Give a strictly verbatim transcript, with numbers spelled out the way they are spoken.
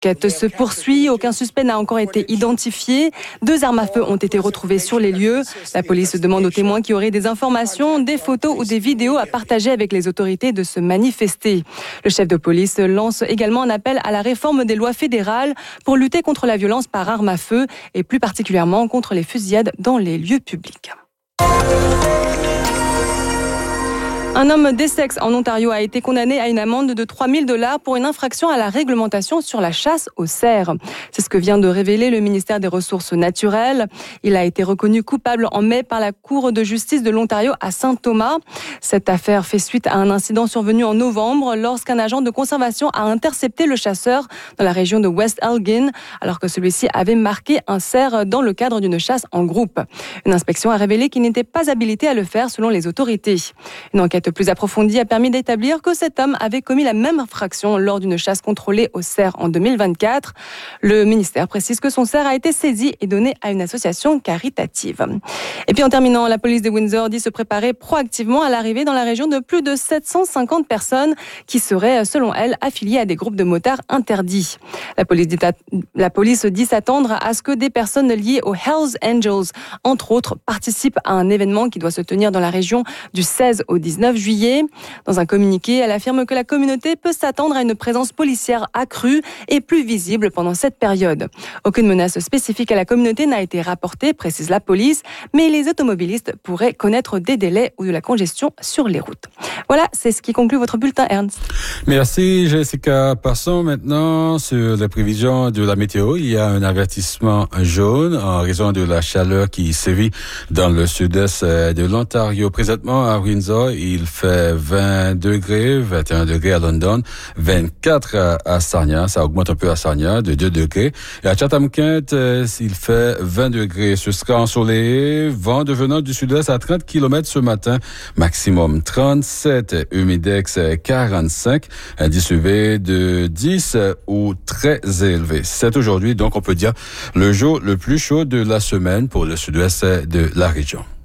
L'enquête se poursuit. Aucun suspect n'a encore été identifié. Deux armes à feu ont été retrouvées sur les lieux. La police demande aux témoins qui auraient des informations, des photos ou des vidéos à partager avec les autorités de se manifester. Le chef de police lance également un appel à la réforme des lois fédérales pour lutter contre la violence par arme à feu et plus particulièrement contre les fusillades dans les lieux publics. Un homme d'Essex en Ontario a été condamné à une amende de trois mille dollars pour une infraction à la réglementation sur la chasse aux cerfs. C'est ce que vient de révéler le ministère des Ressources naturelles. Il a été reconnu coupable en mai par la Cour de justice de l'Ontario à Saint-Thomas. Cette affaire fait suite à un incident survenu en novembre lorsqu'un agent de conservation a intercepté le chasseur dans la région de West Elgin alors que celui-ci avait marqué un cerf dans le cadre d'une chasse en groupe. Une inspection a révélé qu'il n'était pas habilité à le faire selon les autorités. Une enquête plus approfondie a permis d'établir que cet homme avait commis la même infraction lors d'une chasse contrôlée au cerf en deux mille vingt-quatre. Le ministère précise que son cerf a été saisi et donné à une association caritative. Et puis en terminant, la police de Windsor dit se préparer proactivement à l'arrivée dans la région de plus de sept cent cinquante personnes qui seraient, selon elle, affiliées à des groupes de motards interdits. La police dit, à... la police dit s'attendre à ce que des personnes liées aux Hells Angels, entre autres, participent à un événement qui doit se tenir dans la région du seize au dix-neuf juillet. Dans un communiqué, elle affirme que la communauté peut s'attendre à une présence policière accrue et plus visible pendant cette période. Aucune menace spécifique à la communauté n'a été rapportée, précise la police, mais les automobilistes pourraient connaître des délais ou de la congestion sur les routes. Voilà, c'est ce qui conclut votre bulletin, Ernst. Merci, Jessica. Passons maintenant sur les prévisions de la météo. Il y a un avertissement jaune en raison de la chaleur qui sévit dans le sud-est de l'Ontario. Présentement, à Windsor, il fait vingt degrés, vingt et un degrés à London, vingt-quatre à Sarnia. Ça augmente un peu à Sarnia, de deux degrés. Et à Chatham-Kent, il fait vingt degrés. Ce sera ensoleillé, vent devenant du sud-est à trente kilomètres ce matin, maximum trente-sept, humidex quarante-cinq, indice U V de dix ou très élevé. C'est aujourd'hui, donc on peut dire, le jour le plus chaud de la semaine pour le sud-ouest de la région.